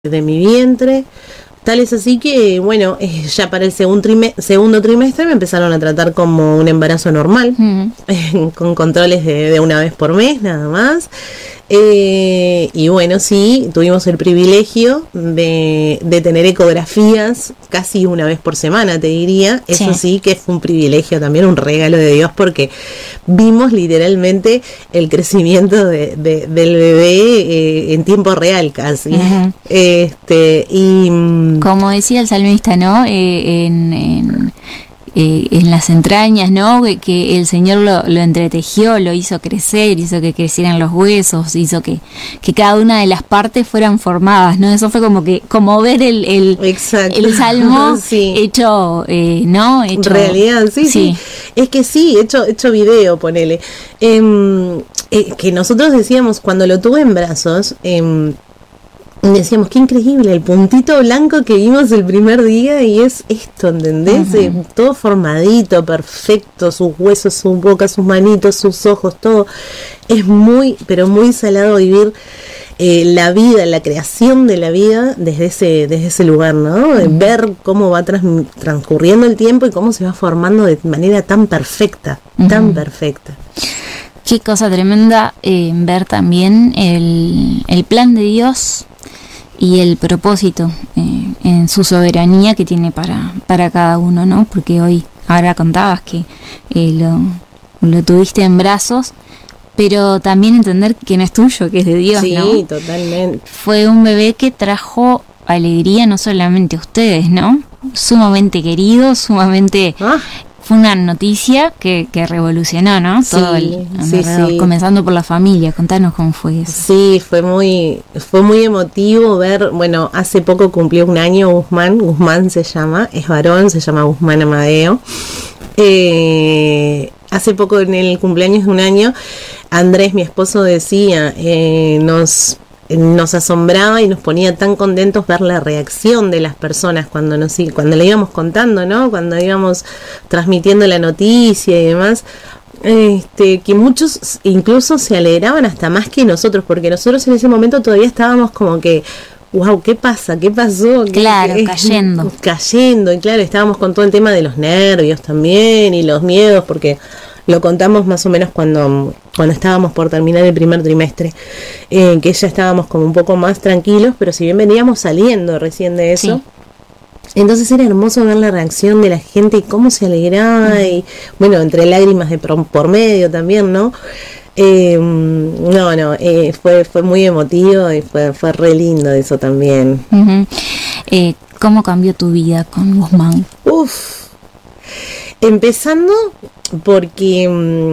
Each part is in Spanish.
de mi vientre. Tal es así que, bueno, ya para el segundo trimestre me empezaron a tratar como un embarazo normal, con controles de una vez por mes, nada más. Y bueno, sí, tuvimos el privilegio de tener ecografías casi una vez por semana, te diría. Eso sí que fue un privilegio también, un regalo de Dios, porque vimos literalmente el crecimiento del bebé en tiempo real casi. Y como decía el salmista, ¿no? En las entrañas, ¿no? Que el Señor lo entretejió, lo hizo crecer, hizo que crecieran los huesos, hizo que cada una de las partes fueran formadas, ¿no? Eso fue como ver el salmo hecho, ¿no? Hecho realidad, sí. Es que sí, hecho video, ponele. Que nosotros decíamos, cuando lo tuve en brazos, decíamos, qué increíble, el puntito blanco que vimos el primer día, y es esto, ¿entendés? Todo formadito, perfecto, sus huesos, su boca, sus manitos, sus ojos, todo. Es muy, pero muy salado vivir la vida, la creación de la vida desde ese lugar, ¿no? Ver cómo va transcurriendo el tiempo y cómo se va formando de manera tan perfecta, tan perfecta. Qué cosa tremenda ver también el plan de Dios y el propósito en su soberanía que tiene para cada uno, ¿no? Porque ahora contabas que lo tuviste en brazos, pero también entender que no es tuyo, que es de Dios, ¿no? Sí, totalmente. Fue un bebé que trajo alegría no solamente a ustedes, ¿no? Sumamente querido, sumamente... Fue una noticia que revolucionó, ¿no? Todo comenzando por la familia. Contanos cómo fue eso. Sí, fue muy emotivo ver, bueno, hace poco cumplió un año Guzmán se llama, es varón, se llama Guzmán Amadeo. Hace poco, en el cumpleaños de un año, Andrés, mi esposo, decía, nos asombraba y nos ponía tan contentos ver la reacción de las personas cuando le íbamos contando, ¿no? Cuando íbamos transmitiendo la noticia y demás, que muchos incluso se alegraban hasta más que nosotros, porque nosotros en ese momento todavía estábamos como que, wow, ¿qué pasa? ¿Qué pasó? Claro, cayendo. Y claro, estábamos con todo el tema de los nervios también y los miedos, porque lo contamos más o menos cuando estábamos por terminar el primer trimestre, que ya estábamos como un poco más tranquilos, pero si bien veníamos saliendo recién de eso, entonces era hermoso ver la reacción de la gente y cómo se alegraba, y bueno, entre lágrimas de por medio también, ¿no? Fue muy emotivo y fue re lindo eso también. ¿Cómo cambió tu vida con Guzmán? Empezando porque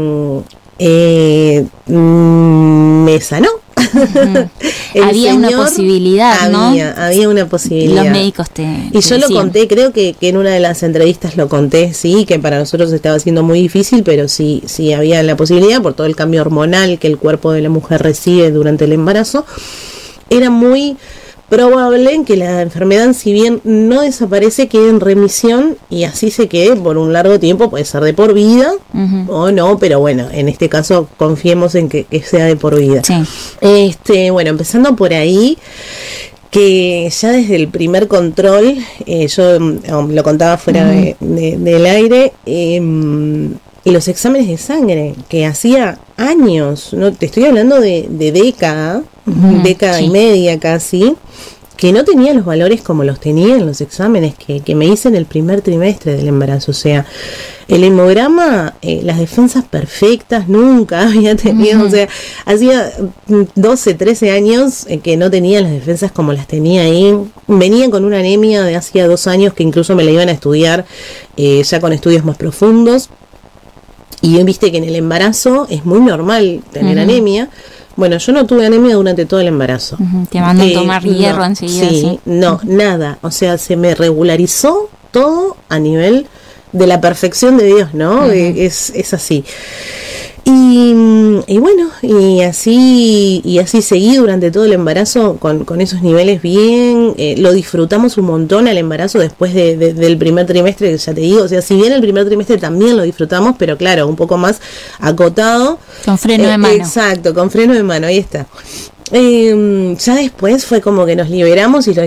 me sanó. Había una posibilidad, ¿no? Había una posibilidad. Los médicos Y yo lo conté, creo que en una de las entrevistas lo conté, sí, que para nosotros estaba siendo muy difícil, pero sí había la posibilidad, por todo el cambio hormonal que el cuerpo de la mujer recibe durante el embarazo. Era muy probable que la enfermedad, si bien no desaparece, quede en remisión, y así se quede por un largo tiempo. Puede ser de por vida o no, pero bueno, en este caso confiemos en que sea de por vida. Bueno, empezando por ahí, que ya desde el primer control, yo lo contaba fuera del aire, y los exámenes de sangre, que hacía años, no te estoy hablando de década y media casi, que no tenía los valores como los tenía en los exámenes que me hice en el primer trimestre del embarazo. O sea, el hemograma, las defensas perfectas, nunca había tenido, o sea, hacía 12, 13 años que no tenía las defensas como las tenía ahí. Venía con una anemia de hacía 2 años que incluso me la iban a estudiar ya con estudios más profundos. Y viste que en el embarazo es muy normal tener anemia. Bueno, yo no tuve anemia durante todo el embarazo. Te mandan a tomar hierro enseguida. Sí, nada. O sea, se me regularizó todo a nivel de la perfección de Dios, ¿no? Es así. Y bueno, y así seguí durante todo el embarazo con esos niveles bien. Lo disfrutamos un montón al embarazo después del primer trimestre, ya te digo. O sea, si bien el primer trimestre también lo disfrutamos, pero claro, un poco más acotado. Con freno de mano. Exacto, con freno de mano, ahí está. Ya después fue como que nos liberamos y lo